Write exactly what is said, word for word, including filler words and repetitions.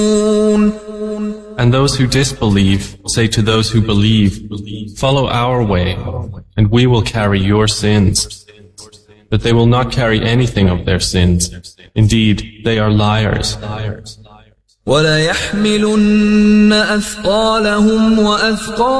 And those who disbelieve say to those who believe, follow our way, and we will carry your sins. But they will not carry anything of their sins. Indeed, they are liars. وَلَيَحْمِلُنَّ أَثْقَالَهُمْ وَأَثْقَالًا